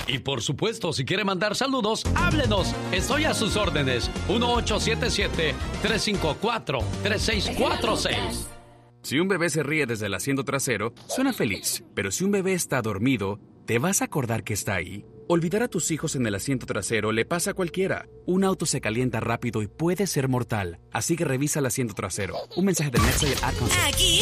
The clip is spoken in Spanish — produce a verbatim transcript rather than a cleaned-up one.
Y por supuesto, si quiere mandar saludos, háblenos. Estoy a sus órdenes. uno ocho siete siete, tres cinco cuatro, tres seis cuatro seis. Si un bebé se ríe desde el asiento trasero, suena feliz. Pero si un bebé está dormido, ¿te vas a acordar que está ahí? Olvidar a tus hijos en el asiento trasero le pasa a cualquiera. Un auto se calienta rápido y puede ser mortal. Así que revisa el asiento trasero. Un mensaje de Nextdoor. Aquí